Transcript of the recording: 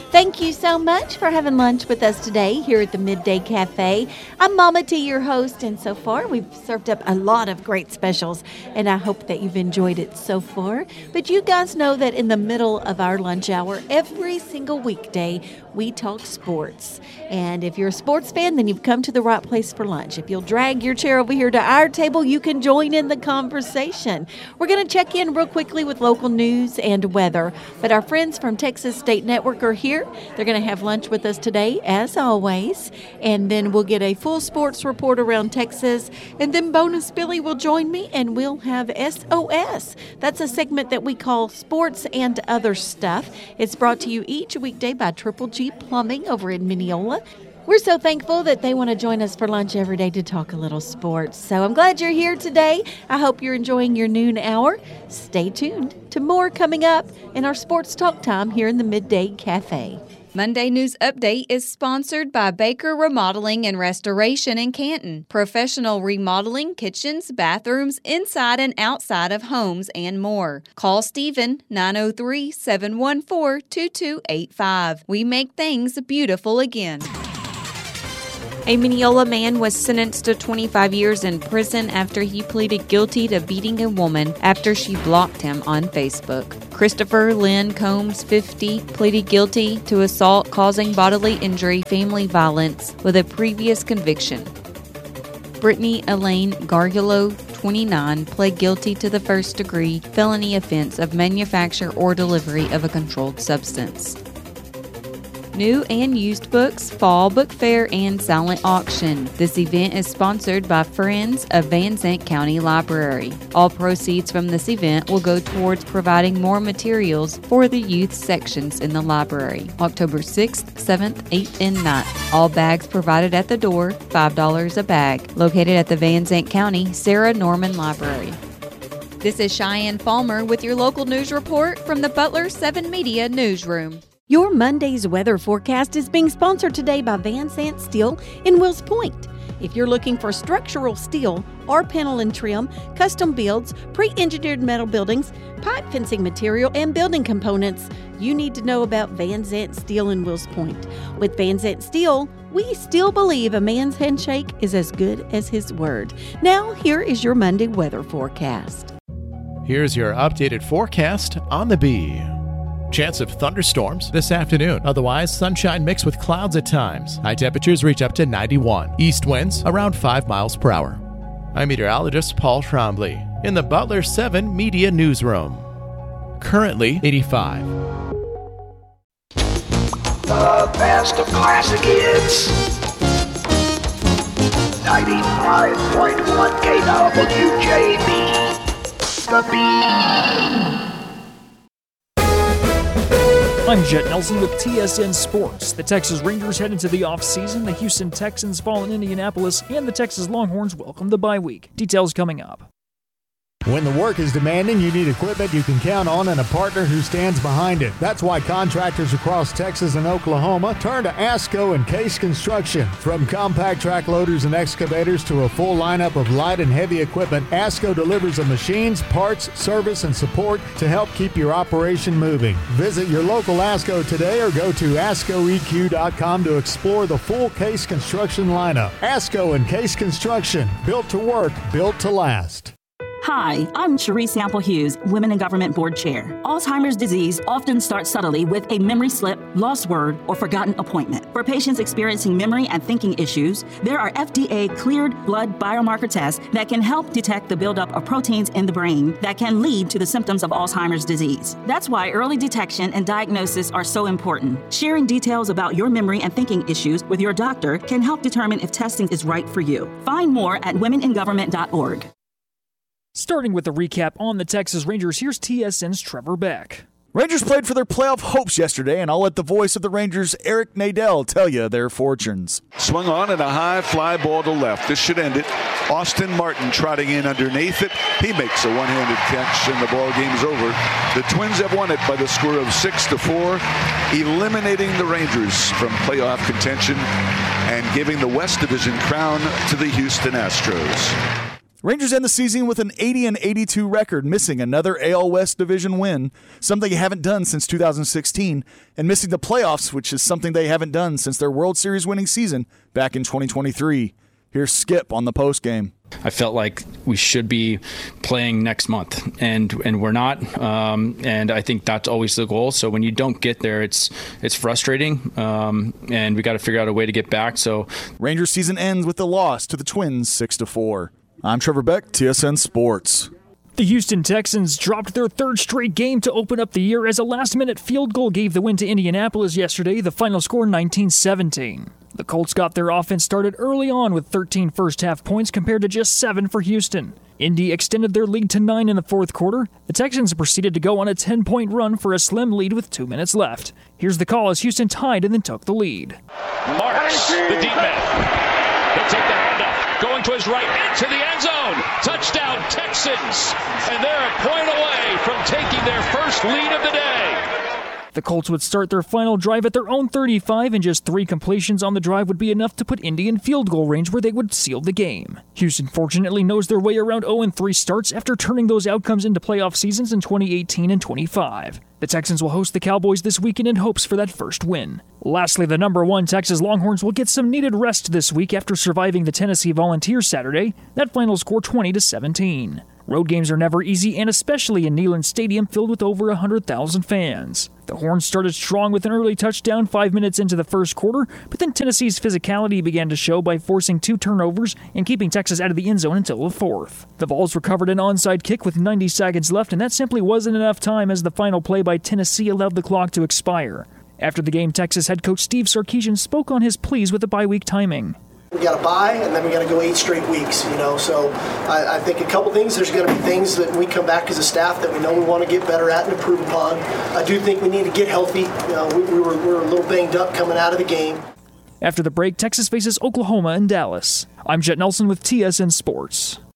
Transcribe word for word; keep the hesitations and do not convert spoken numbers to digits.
Thank you so much for having lunch with us today here at the Midday Cafe. I'm Mama T, your host, and so far we've served up a lot of great specials, and I hope that you've enjoyed it so far. But you guys know that in the middle of our lunch hour, every single weekday, we talk sports. And if you're a sports fan, then you've come to the right place for lunch. If you'll drag your chair over here to our table, you can join in the conversation. We're going to check in real quickly with local news and weather, but our friends from Texas State Network are here. They're going to have lunch with us today, as always, and then we'll get a full sports report around Texas, and then Bonus Billy will join me, and we'll have S O S. That's a segment that we call Sports and Other Stuff. It's brought to you each weekday by Triple G Plumbing over in Mineola. We're so thankful that they want to join us for lunch every day to talk a little sports. So I'm glad you're here today. I hope you're enjoying your noon hour. Stay tuned to more coming up in our sports talk time here in the Midday Cafe. Monday News Update is sponsored by Baker Remodeling and Restoration in Canton. Professional remodeling, kitchens, bathrooms, inside and outside of homes, and more. Call Stephen, nine oh three, seven one four, two two eight five. We make things beautiful again. A Mineola man was sentenced to twenty-five years in prison after he pleaded guilty to beating a woman after she blocked him on Facebook. Christopher Lynn Combs, fifty, pleaded guilty to assault causing bodily injury, family violence, with a previous conviction. Brittany Elaine Gargulo, twenty-nine, pled guilty to the first-degree felony offense of manufacture or delivery of a controlled substance. New and used books, fall book fair, and silent auction. This event is sponsored by Friends of Van Zandt County Library. All proceeds from this event will go towards providing more materials for the youth sections in the library. October sixth, seventh, eighth, and ninth. All bags provided at the door, five dollars a bag. Located at the Van Zandt County Sarah Norman Library. This is Cheyenne Falmer with your local news report from the Butler seven Media Newsroom. Your Monday's weather forecast is being sponsored today by Van Zandt Steel in Wills Point. If you're looking for structural steel or panel and trim, custom builds, pre-engineered metal buildings, pipe fencing material, and building components, you need to know about Van Zandt Steel in Wills Point. With Van Zandt Steel, we still believe a man's handshake is as good as his word. Now, here is your Monday weather forecast. Here's your updated forecast on the Bee. Chance of thunderstorms this afternoon. Otherwise, sunshine mixed with clouds at times. High temperatures reach up to ninety-one. East winds around five miles per hour. I'm meteorologist Paul Trombley in the Butler seven Media Newsroom. Currently eighty-five. The best of classic hits. ninety-five point one K W J B. The Bee. I'm Jet Nelson with T S N Sports. The Texas Rangers head into the offseason. The Houston Texans fall in Indianapolis, and the Texas Longhorns welcome the bye week. Details coming up. When the work is demanding, you need equipment you can count on and a partner who stands behind it. That's why contractors across Texas and Oklahoma turn to ASCO and Case Construction. From compact track loaders and excavators to a full lineup of light and heavy equipment, ASCO delivers the machines, parts, service, and support to help keep your operation moving. Visit your local ASCO today or go to asco e q dot com to explore the full Case Construction lineup. ASCO and Case Construction, built to work, built to last. Hi, I'm Cherie Sample Hughes, Women in Government Board Chair. Alzheimer's disease often starts subtly with a memory slip, lost word, or forgotten appointment. For patients experiencing memory and thinking issues, there are F D A-cleared blood biomarker tests that can help detect the buildup of proteins in the brain that can lead to the symptoms of Alzheimer's disease. That's why early detection and diagnosis are so important. Sharing details about your memory and thinking issues with your doctor can help determine if testing is right for you. Find more at women in government dot org. Starting with a recap on the Texas Rangers, here's T S N's Trevor Beck. Rangers played for their playoff hopes yesterday, and I'll let the voice of the Rangers, Eric Nadel, tell you their fortunes. Swung on and a high fly ball to left. This should end it. Austin Martin trotting in underneath it. He makes a one-handed catch, and the ball game's over. The Twins have won it by the score of six to four, eliminating the Rangers from playoff contention and giving the West Division crown to the Houston Astros. Rangers end the season with an eighty and eighty-two record, missing another A L West Division win, something they haven't done since two thousand sixteen, and missing the playoffs, which is something they haven't done since their World Series winning season back in twenty twenty-three. Here's Skip on the postgame. I felt like we should be playing next month, and and we're not. Um, and I think that's always the goal. So when you don't get there, it's it's frustrating, um, and we got to figure out a way to get back. So Rangers season ends with the loss to the Twins, six to four. I'm Trevor Beck, T S N Sports. The Houston Texans dropped their third straight game to open up the year as a last-minute field goal gave the win to Indianapolis yesterday, the final score nineteen seventeen. The Colts got their offense started early on with thirteen first-half points compared to just seven for Houston. Indy extended their lead to nine in the fourth quarter. The Texans proceeded to go on a ten-point run for a slim lead with two minutes left. Here's the call as Houston tied and then took the lead. Marks, the deep man. He'll take the handoff. Going to his right, into the end zone. Touchdown, Texans. And they're a point away from taking their first lead of the day. The Colts would start their final drive at their own thirty-five, and just three completions on the drive would be enough to put Indy in field goal range where they would seal the game. Houston fortunately knows their way around oh and three starts after turning those outcomes into playoff seasons in twenty eighteen and twenty-five. The Texans will host the Cowboys this weekend in hopes for that first win. Lastly, the number one Texas Longhorns will get some needed rest this week after surviving the Tennessee Volunteers Saturday. That final score twenty to seventeen. Road games are never easy, and especially in Neyland Stadium filled with over one hundred thousand fans. The Horns started strong with an early touchdown five minutes into the first quarter, but then Tennessee's physicality began to show by forcing two turnovers and keeping Texas out of the end zone until the fourth. The Vols recovered an onside kick with ninety seconds left, and that simply wasn't enough time as the final play by Tennessee allowed the clock to expire. After the game, Texas head coach Steve Sarkisian spoke on his pleas with the bye week timing. We got to buy, and then we got to go eight straight weeks, you know. So I, I think a couple things. There's going to be things that we come back as a staff that we know we want to get better at and improve upon. I do think we need to get healthy. You know, we, we were we were a little banged up coming out of the game. After the break, Texas faces Oklahoma and Dallas. I'm Jet Nelson with T S N Sports.